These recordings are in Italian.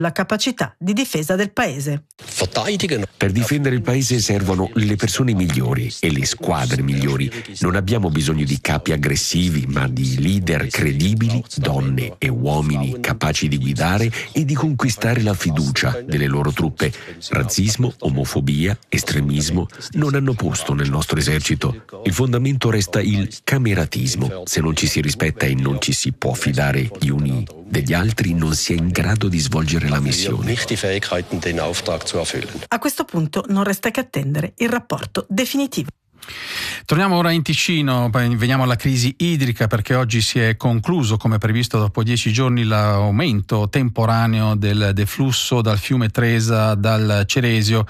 la capacità di difesa del paese. Per difendere il paese servono le persone migliori e le squadre migliori. Non abbiamo bisogno di capi aggressivi, ma di leader credibili, donne e uomini capaci di guidare e di conquistare la fiducia delle loro truppe. Razzismo, omofobia, estremismo non hanno posto nel nostro esercito. Il fondamento resta il cameratismo. Se non ci si rispetta e non ci si può fidare gli uni degli altri, non si è in grado di svolgere la missione. A questo punto non resta che attendere il rapporto definitivo. Torniamo ora in Ticino, veniamo alla crisi idrica, perché oggi si è concluso, come previsto, dopo 10 giorni l'aumento temporaneo del deflusso dal fiume Tresa, dal Ceresio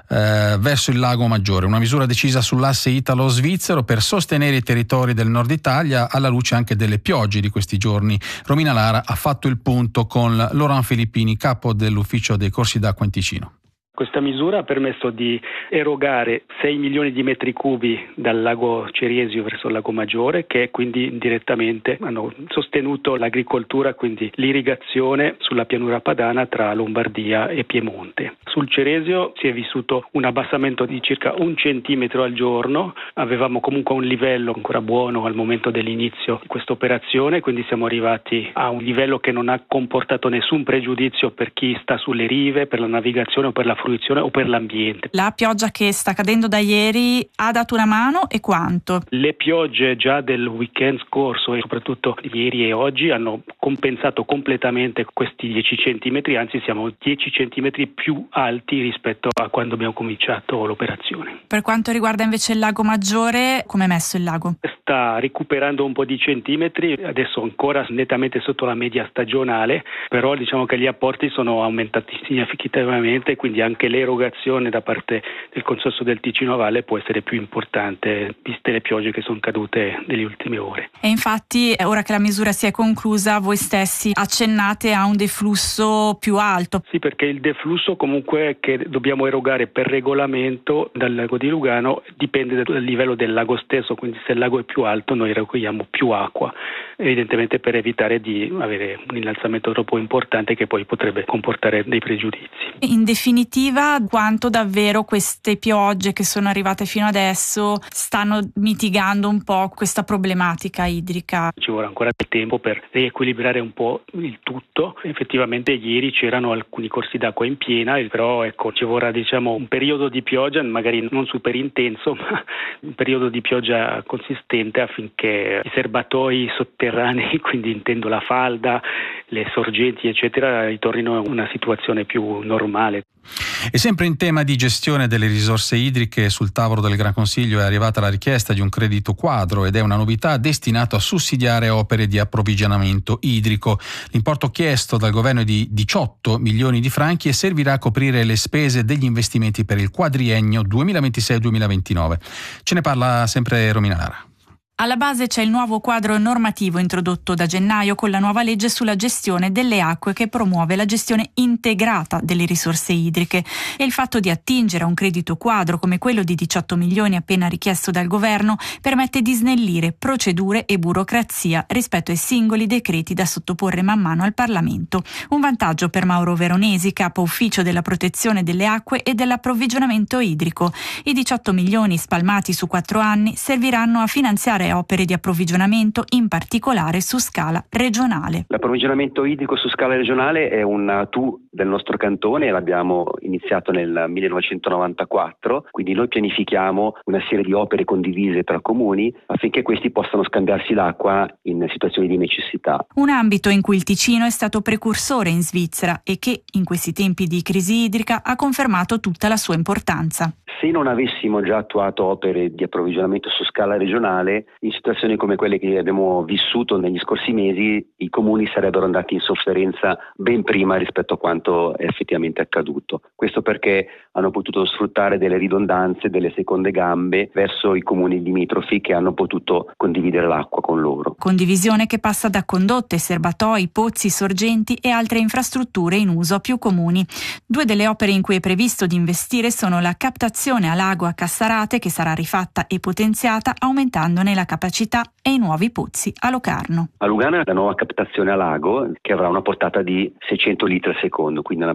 verso il Lago Maggiore, una misura decisa sull'asse italo-svizzero per sostenere i territori del nord Italia alla luce anche delle piogge di questi giorni. Romina Lara ha fatto il punto con Laurent Filippini, capo dell'ufficio dei corsi d'acqua in Ticino. Questa misura ha permesso di erogare 6 milioni di metri cubi dal lago Ceresio verso il lago Maggiore, che quindi indirettamente hanno sostenuto l'agricoltura, quindi l'irrigazione sulla pianura padana tra Lombardia e Piemonte. Sul Ceresio si è vissuto un abbassamento di circa 1 centimetro al giorno, avevamo comunque un livello ancora buono al momento dell'inizio di questa operazione, quindi siamo arrivati a un livello che non ha comportato nessun pregiudizio per chi sta sulle rive, per la navigazione o per la fruizione o per l'ambiente. La pioggia che sta cadendo da ieri ha dato una mano, e quanto? Le piogge già del weekend scorso e soprattutto ieri e oggi hanno compensato completamente questi 10 centimetri, anzi siamo 10 centimetri più alti rispetto a quando abbiamo cominciato l'operazione. Per quanto riguarda invece il Lago Maggiore, come è messo il lago? Sta recuperando un po' di centimetri, adesso ancora nettamente sotto la media stagionale, però diciamo che gli apporti sono aumentati significativamente, quindi anche l'erogazione da parte del Consorzio del Ticino Valle può essere più importante viste le piogge che sono cadute nelle ultime ore. E infatti, ora che la misura si è conclusa, voi stessi accennate a un deflusso più alto. Sì, perché il deflusso comunque che dobbiamo erogare per regolamento dal lago di Lugano dipende dal livello del lago stesso, quindi se il lago è più alto noi eroghiamo più acqua, evidentemente per evitare di avere un innalzamento troppo importante che poi potrebbe comportare dei pregiudizi. In definitiva, quanto davvero queste piogge che sono arrivate fino adesso stanno mitigando un po' questa problematica idrica? Ci vorrà ancora del tempo per riequilibrare un po' il tutto. Effettivamente ieri c'erano alcuni corsi d'acqua in piena, però ci vorrà un periodo di pioggia, magari non super intenso, ma un periodo di pioggia consistente affinché i serbatoi sotterranei, quindi intendo la falda, le sorgenti eccetera, ritornino a una situazione più normale. E sempre in tema di gestione delle risorse idriche, sul tavolo del Gran Consiglio è arrivata la richiesta di un credito quadro ed è una novità destinato a sussidiare opere di approvvigionamento idrico. L'importo chiesto dal governo è di 18 milioni di franchi e servirà a coprire le spese degli investimenti per il quadriennio 2026-2029. Ce ne parla sempre Romina Lara. Alla base c'è il nuovo quadro normativo introdotto da gennaio con la nuova legge sulla gestione delle acque che promuove la gestione integrata delle risorse idriche, e il fatto di attingere a un credito quadro come quello di 18 milioni appena richiesto dal governo permette di snellire procedure e burocrazia rispetto ai singoli decreti da sottoporre man mano al Parlamento. Un vantaggio per Mauro Veronesi, capo ufficio della protezione delle acque e dell'approvvigionamento idrico. I 18 milioni spalmati su 4 anni serviranno a finanziare opere di approvvigionamento, in particolare su scala regionale. L'approvvigionamento idrico su scala regionale è un TU del nostro cantone, l'abbiamo iniziato nel 1994, quindi noi pianifichiamo una serie di opere condivise tra comuni affinché questi possano scambiarsi l'acqua in situazioni di necessità. Un ambito in cui il Ticino è stato precursore in Svizzera e che, in questi tempi di crisi idrica, ha confermato tutta la sua importanza. Se non avessimo già attuato opere di approvvigionamento su scala regionale, in situazioni come quelle che abbiamo vissuto negli scorsi mesi, i comuni sarebbero andati in sofferenza ben prima rispetto a quanto è effettivamente accaduto. Questo perché hanno potuto sfruttare delle ridondanze, delle seconde gambe verso i comuni limitrofi che hanno potuto condividere l'acqua con loro. Condivisione che passa da condotte, serbatoi, pozzi, sorgenti e altre infrastrutture in uso a più comuni. 2 delle opere in cui è previsto di investire sono la captazione a lago a Cassarate, che sarà rifatta e potenziata aumentandone la capacità, e i nuovi pozzi a Locarno. A Lugano è la nuova captazione a lago che avrà una portata di 600 litri al secondo. mondo, quindi